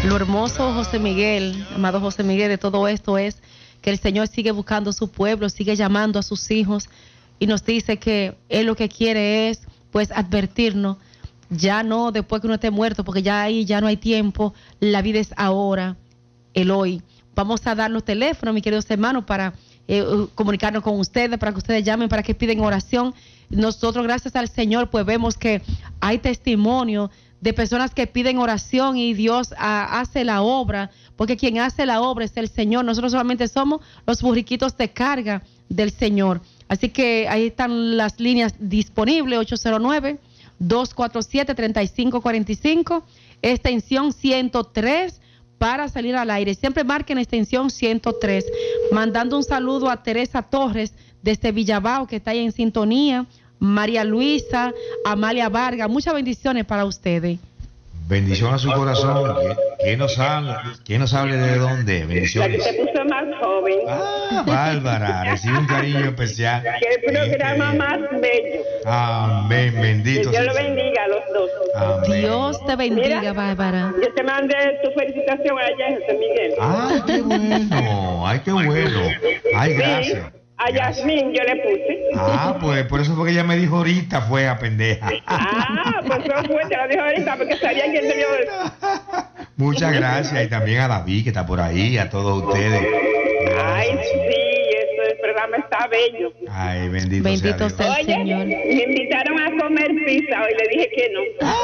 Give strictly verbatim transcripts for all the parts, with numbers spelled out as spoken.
Lo hermoso, José Miguel, amado José Miguel, de todo esto es que el Señor sigue buscando a su pueblo, sigue llamando a sus hijos y nos dice que Él lo que quiere es, pues, advertirnos, ya no después que uno esté muerto, porque ya ahí ya no hay tiempo, la vida es ahora, el hoy. Vamos a dar los teléfonos, mis queridos hermanos, para eh, comunicarnos con ustedes, para que ustedes llamen, para que piden oración. Nosotros, gracias al Señor, pues vemos que hay testimonio de personas que piden oración y Dios a, hace la obra, porque quien hace la obra es el Señor. Nosotros solamente somos los burriquitos de carga del Señor. Así que ahí están las líneas disponibles, ocho cero nueve, dos cuatro siete, tres cinco cuatro cinco, extensión ciento tres para salir al aire. Siempre marquen extensión ciento tres. Mandando un saludo a Teresa Torres desde Villabao, que está ahí en sintonía, María Luisa, Amalia Vargas, muchas bendiciones para ustedes. Bendición a su corazón. ¿Quién nos habla? ¿Quién nos hable de dónde? Bendiciones. La que se puso más joven. Ah, Bárbara, recibe un cariño especial. Que el programa más bello. Amén, bendito. Que Dios lo bendiga a los dos. Amén. Dios te bendiga, Mira, Bárbara. Yo te mandé tu felicitación allá, José Miguel. Ay, qué bueno. Ay, qué bueno. Ay, gracias. Sí, a Yasmín yo le puse. Ah, pues por eso fue que ella me dijo ahorita, fue a pendeja. Ah, pues fue fuerte, lo dijo ahorita porque sabía que te dio. Muchas gracias. Y también a David, que está por ahí, a todos ustedes. Ay, sí, eso, el programa está bello. Ay, bendito, Bendito sea sea el Oye, Señor. me invitaron a comer pizza hoy, le dije que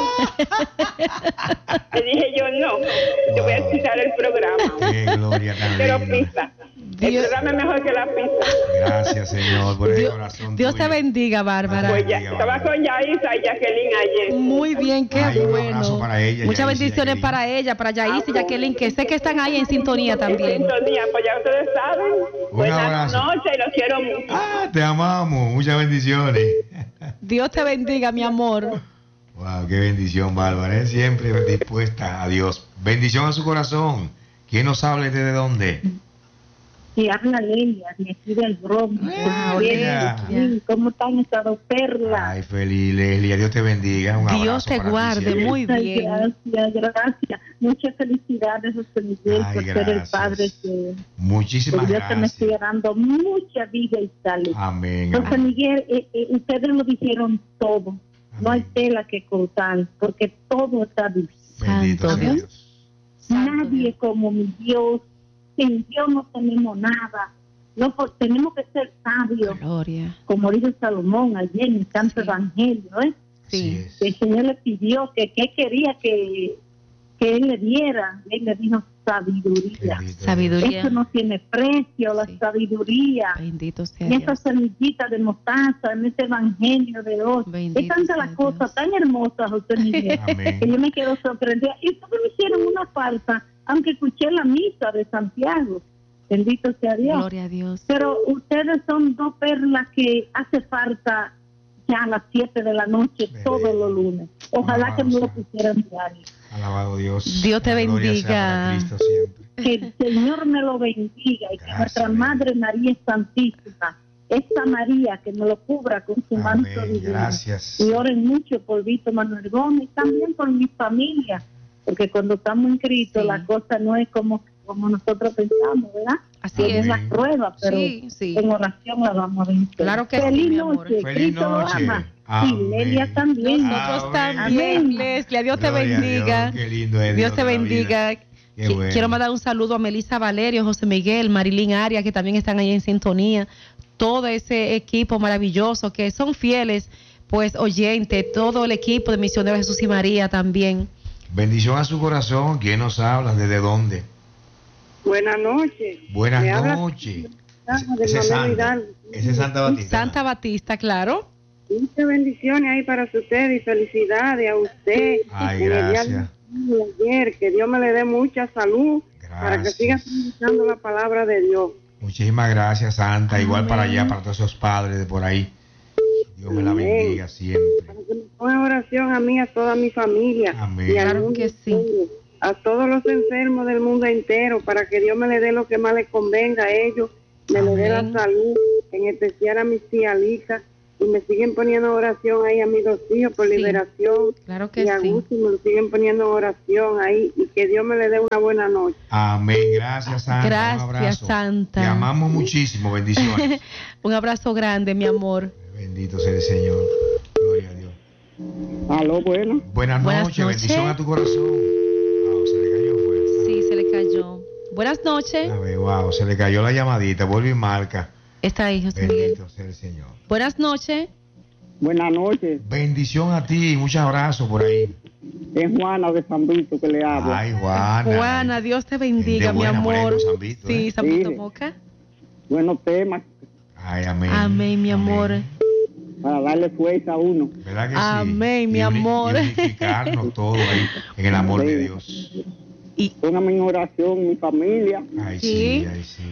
no. Le dije yo no, yo voy a escuchar el programa. Qué gloria tan Pero linda. pizza. El Dios, programa es mejor que la pizza. Gracias, Señor, por el Dios, corazón Dios te tuyo. bendiga, Bárbara. Pues ya, estaba con Yaisa y Jacqueline ayer. Muy bien, qué Ay, un bueno. abrazo para ella, Muchas Yaisa y bendiciones Jacqueline. para ella, para Yaisa y Jacqueline, que sé que están ahí en sintonía En también. sintonía, pues ya ustedes saben. Un Buenas abrazo. noches y los quiero mucho. Ah, te amamos. Muchas bendiciones. Dios te bendiga, mi amor. Wow, qué bendición, Bárbara. ¿eh? Siempre dispuesta a Dios. Bendición a su corazón. ¿Quién nos habla y desde dónde? Que habla Lelia, de aquí del Bronx. Ah, Bien, Lelia. sí, ¿cómo están estas dos perlas? Ay, feliz, Lelia. Dios te bendiga. Un Dios abrazo te para ti guarde, siempre. muy Ay, bien. gracias, gracias. Muchas felicidades, José Miguel, Ay, por ser el gracias. padre que, Muchísimas que Dios te me gracias. siga dando mucha vida y salud. Amén. José amén. Miguel, eh, eh, ustedes lo dijeron todo. No hay Amén. tela que cortar, porque todo está dicho. Bendito Santo sea Dios. Dios. Santo Nadie Dios. como mi Dios. Sin Dios no tenemos nada. No, pues, tenemos que ser sabios, Gloria. como dijo Salomón ayer en el Santo Sí. Evangelio, ¿eh? Así Sí. es. Que el Señor le pidió que qué quería que, que Él le diera. Él le dijo sabiduría. Bendito Sabiduría. Eso no tiene precio, la Sí. sabiduría. Bendito sea En esa Dios. semillita de mostaza, en ese Evangelio de hoy. Bendito Es tanta sea la cosa Dios. tan hermosa, José Miguel, Amén. que yo me quedo sorprendida. Y ustedes me hicieron una falta, aunque escuché la misa de Santiago. Bendito sea Dios. Gloria a Dios. Pero ustedes son dos perlas que hace falta ya a las siete de la noche Bebé. todos los lunes. Ojalá Alabado que me lo sea. pusieran diario. Alabado Dios. Dios te La gloria sea para bendiga. Cristo siempre. Que el Señor me lo bendiga y que Gracias, nuestra Bebé. Madre María Santísima, esta María que me lo cubra con su manto Amén. divino. Gracias. Y oren mucho por Víctor Manuel Gómez y también por mi familia, porque cuando estamos en Cristo Sí. la cosa no es como, como nosotros pensamos, ¿verdad? Así Tiene es. la prueba, pero Sí, sí. en oración la vamos a vencer. Claro que sí, Feliz mi amor. noche. Feliz Cristo lo noche. ama. Amén. Y Lelia también. Nosotros Amén. también, Amén. Iglesia. Dios te Gloria a bendiga. Dios, qué lindo es Dios Dios te en la bendiga. vida. Qué Qui- bueno. Quiero mandar un saludo a Melissa Valerio, José Miguel, Marilyn Arias, que también están ahí en sintonía. Todo ese equipo maravilloso que son fieles, pues oyentes, todo el equipo de Misioneros Jesús y María también. Bendición a su corazón. ¿Quién nos habla? ¿Desde dónde? Buenas noches. Buenas Me habla- noches. Ah, Ese, de ese es Manuel Santa. Hidalgo. Ese es Santa Batista. Santa Batista, claro. Muchas bendiciones ahí para usted y felicidades a usted. Ay, En el día gracias. de ayer, que Dios me le dé mucha salud para que Gracias. siga escuchando la palabra de Dios. Muchísimas gracias, Santa. Igual Amén. para allá, para todos esos padres de por ahí. Dios me la Amén. bendiga siempre. Para que me ponga oración a mí, a toda mi familia. Amén. Y al Claro mundo que sí. entero, a todos los enfermos del mundo entero, para que Dios me le dé lo que más le convenga a ellos, me le dé la Amén. salud, en especial a mis tía Lisa, y me siguen poniendo en oración ahí a mis dos hijos por Sí. liberación. Claro que Y a sí. Gusti me lo siguen poniendo en oración ahí y que Dios me le dé una buena noche. Amén. Gracias, Santa. Gracias, Un abrazo. Santa. Te amamos muchísimo. Bendiciones. Un abrazo grande, mi amor. Bendito sea el Señor. Gloria a Dios. Aló, bueno. Buenas, Buenas noches. noches. Bendición a tu corazón. Wow, se le cayó. Pues. Sí, se le cayó. Buenas noches. A ver, wow, se le cayó la llamadita. Vuelve y marca. Está ahí, José Miguel. Bendito sea el Señor. Buenas noches. Buenas noches. Bendición a ti. Muchos abrazos por ahí. Es Juana de San Vito que le habla. Ay, Juana. Juana, Dios te bendiga, Gente mi buena por ahí amor. por San Vito, Sí, ¿eh? San Vito Sí. Moca. Buenos temas Ay, amén. Amén, mi amor. para darle fuerza a uno. ¿Verdad que Amén, sí? mi Y uni- amor. Y unificarnos todos ahí en el amor de Sí. Dios. Y Póngame en oración mi familia Ay, Sí. sí, ay, sí.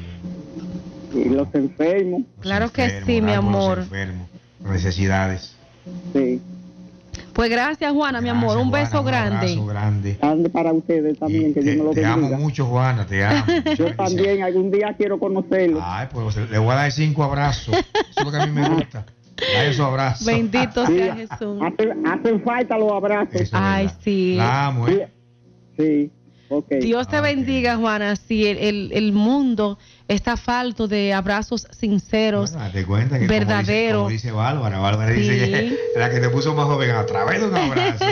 y los enfermos. Los Claro que enfermos, sí, mi orar por los amor. enfermos, por necesidades. Sí. pues gracias, Juana, mi amor. Gracias, Un beso Juana, grande. Un abrazo grande. Grande para ustedes también, Y que Dios me te, lo te amo bendiga. mucho, Juana, te amo. Muchas Yo bendiciones. también algún día quiero conocerlo. Ay, pues le voy a dar cinco abrazos. Eso es lo que a mí me gusta. Dale esos abrazos. Bendito Sí, sea Jesús. hacen, hacen falta los abrazos. Eso es Ay, verdad. sí. La amo, Sí, ¿eh? sí, ok. Dios te Ok. bendiga, Juana. Sí, el, el, el mundo está falto de abrazos sinceros. Bueno, date cuenta que verdadero. Como dice, como dice Bárbara, Bárbara Sí. dice que la que te puso más joven a través de un abrazo.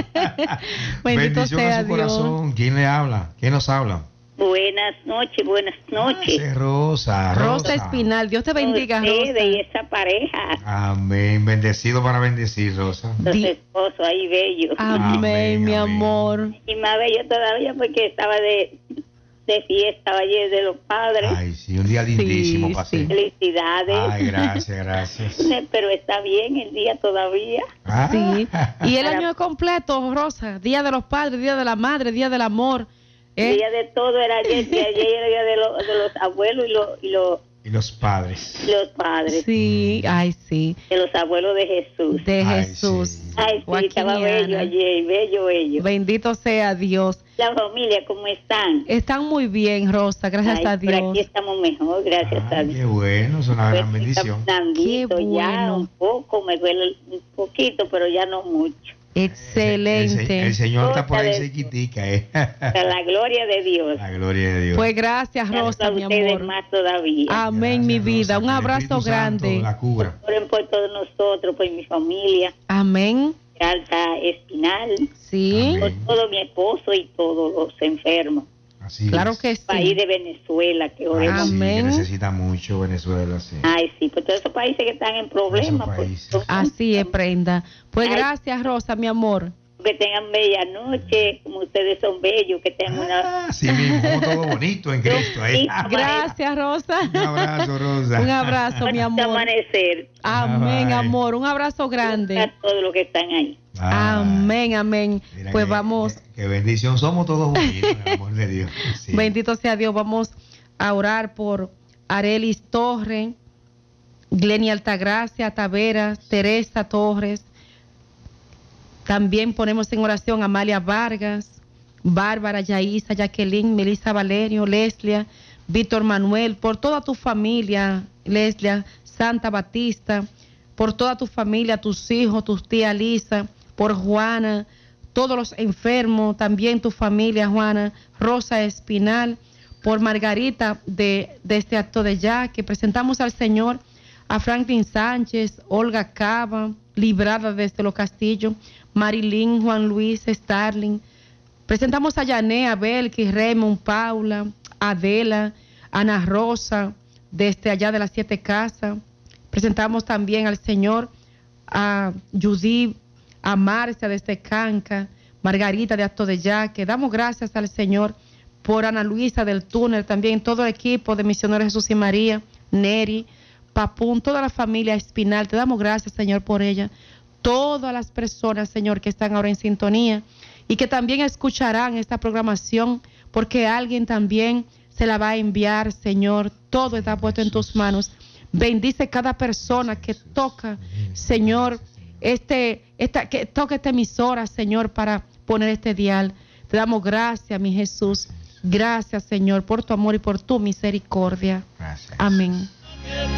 Bendito Bendición sea a su Dios. corazón. ¿Quién le habla? ¿Quién nos habla? Buenas noches, buenas noches. Ah, es Rosa, Rosa. Rosa Espinal, Dios te bendiga, Ustedes Rosa. y esa pareja, Amén. Bendecido para bendecir, Rosa. los Di- esposos ahí bellos. Amén, Amén, mi amén. amor. Y más bello todavía porque estaba de, de fiesta ayer de los padres. Ay, sí, un día lindísimo Sí, pasé. sí. Felicidades. Ay, gracias, gracias. Pero está bien el día todavía. Ah. Sí. Y el año completo, Rosa. Día de los padres, día de la madre, día del amor. ¿eh? El día de todo era ayer, y ayer era el día de, lo- de los abuelos y, lo- y, lo- Y los padres. y los padres. Sí, ay, sí. De los abuelos de Jesús. De Ay, Jesús. sí. Ay, sí, Joaquín estaba y bello Ana. ayer, bello, bello. Bendito sea Dios. La familia, ¿cómo están? Están muy bien, Rosa, gracias Ay, a por Dios. aquí estamos mejor, gracias a Ay, Dios. qué bueno, es una gran Pues, bendición. Nandito, Qué ya bueno. un poco, me duele un poquito, pero ya no mucho. El, Excelente. el Señor está por ahí Rosa de- cerquitica, ¿eh? Para la gloria de Dios. La gloria de Dios. Pues gracias, Gracias Rosa, a mi ustedes amor. más todavía. Amén, mi Gracias, vida. Rosa, Un que el abrazo Espíritu Santo grande. la cubra. Oren por todos nosotros, por mi familia, Amén. Alta Espinal, Sí, Amén. por todo mi esposo y todos los enfermos. Así claro es. que País sí. de Venezuela, que Ay, oremos. sí, que Amén. necesita mucho Venezuela, sí. Ay, sí, pues todos esos países que están en problemas, Esos pues, países. Así es, Prenda. Pues Ay. gracias, Rosa, mi amor. que tengan bella noche, como ustedes son bellos, que tengan una... Ah, sí mismo, todo bonito en Cristo. ¿eh? Sí, Gracias, Rosa. Un abrazo, Rosa. Un abrazo, mi Bonito amor. amanecer Amén, Bye. amor. Un abrazo grande. a todos los que están ahí. Ah, Amén, amén. mira Pues que- vamos. que- Qué bendición, somos todos unidos, en el amor de Dios. Sí. Bendito sea Dios. Vamos a orar por Arelis Torres, Glenia Altagracia Taveras, Teresa Torres. También ponemos en oración a Amalia Vargas, Bárbara, Yaisa, Jacqueline, Melissa Valerio, Leslia, Víctor Manuel, por toda tu familia, Leslia, Santa Batista, por toda tu familia, tus hijos, tus tía Lisa, por Juana, todos los enfermos, también tu familia, Juana, Rosa Espinal, por Margarita de, de este acto de ya, que presentamos al Señor, a Franklin Sánchez, Olga Cava, librada desde los Castillos, Marilyn, Juan Luis, Starling. Presentamos a Yané, a Belkis, Raymond, Paula, Adela, Ana Rosa, desde allá de las Siete Casas. Presentamos también al Señor a Judy, a Marcia desde Canca, Margarita de Acto de Yaque. Damos gracias al Señor por Ana Luisa del Túnel, también todo el equipo de Misioneros Jesús y María, Neri, Papún, toda la familia Espinal. Te damos gracias, Señor, por ella. Todas las personas, Señor, que están ahora en sintonía y que también escucharán esta programación, porque alguien también se la va a enviar, Señor. Todo está puesto en tus manos. Bendice cada persona que toca, Señor, este, esta, que toque esta emisora, Señor, para poner este dial. Te damos gracias, mi Jesús. Gracias, Señor, por tu amor y por tu misericordia. Gracias. Amén.